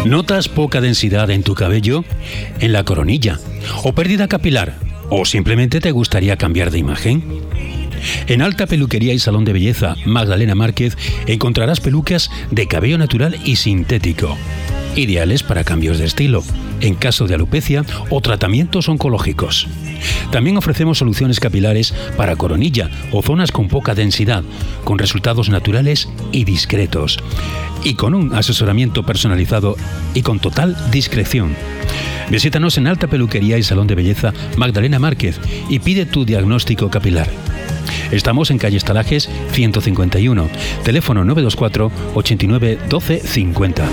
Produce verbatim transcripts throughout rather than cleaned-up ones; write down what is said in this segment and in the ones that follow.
¿Notas poca densidad en tu cabello? ¿En la coronilla? ¿O pérdida capilar? ¿O simplemente te gustaría cambiar de imagen? En Alta Peluquería y Salón de Belleza Magdalena Márquez encontrarás pelucas de cabello natural y sintético, ideales para cambios de estilo, en caso de alopecia o tratamientos oncológicos. También ofrecemos soluciones capilares para coronilla o zonas con poca densidad, con resultados naturales y discretos, y con un asesoramiento personalizado y con total discreción. Visítanos en Alta Peluquería y Salón de Belleza Magdalena Márquez y pide tu diagnóstico capilar. Estamos en calle Estalajes ciento cincuenta y uno, teléfono nueve dos cuatro, ochenta y nueve, doce, cincuenta.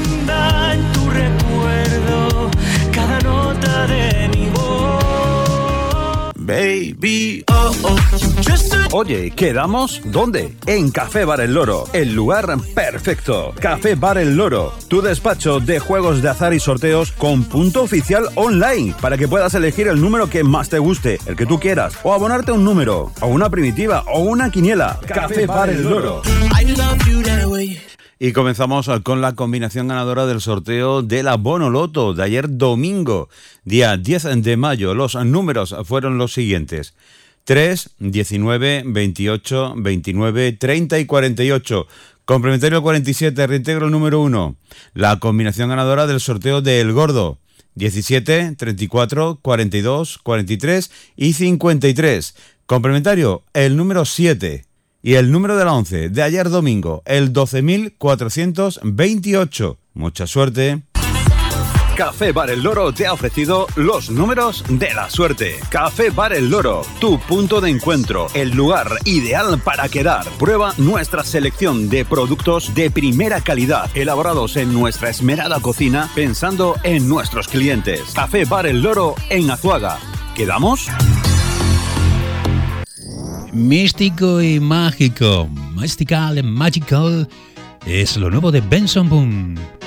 Baby, oh, oh. Oye, ¿quedamos? ¿Dónde? En Café Bar El Loro, el lugar perfecto. Café Bar El Loro, tu despacho de juegos de azar y sorteos con punto oficial online, para que puedas elegir el número que más te guste, el que tú quieras, o abonarte a un número, o una primitiva, o una quiniela. Café Bar El Loro. Y comenzamos con la combinación ganadora del sorteo de la Bonoloto de ayer domingo, día diez de mayo. Los números fueron los siguientes: tres, diecinueve, veintiocho, veintinueve, treinta y cuarenta y ocho. Complementario cuarenta y siete, reintegro el número uno. La combinación ganadora del sorteo de El Gordo: diecisiete, treinta y cuatro, cuarenta y dos, cuarenta y tres y cincuenta y tres. Complementario el número siete. Y el número de la once de ayer domingo, el doce mil cuatrocientos veintiocho. Mucha suerte. Café Bar El Loro te ha ofrecido los números de la suerte. Café Bar El Loro, tu punto de encuentro, el lugar ideal para quedar. Prueba nuestra selección de productos de primera calidad, elaborados en nuestra esmerada cocina, pensando en nuestros clientes. Café Bar El Loro en Azuaga. ¿Quedamos? Místico y mágico, mystical and magical, es lo nuevo de Benson Boone.